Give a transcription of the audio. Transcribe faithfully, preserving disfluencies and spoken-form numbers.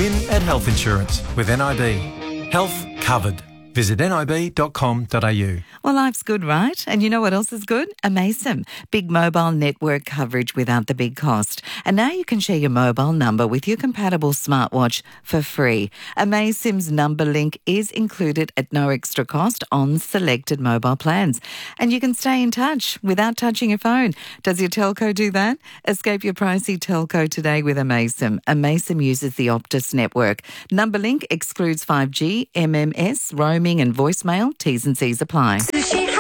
win at health insurance with N I B. Health covered. Visit nib dot com dot a u. Well, life's good, right? And you know what else is good? Amaysim. Big mobile network coverage without the big cost. And now you can share your mobile number with your compatible smartwatch for free. Amaysim's number link is included at no extra cost on selected mobile plans. And you can stay in touch without touching your phone. Does your telco do that? Escape your pricey telco today with Amaysim. Amaysim uses the Optus network. Number link excludes five G, M M S, roaming and voicemail. T's and C's apply.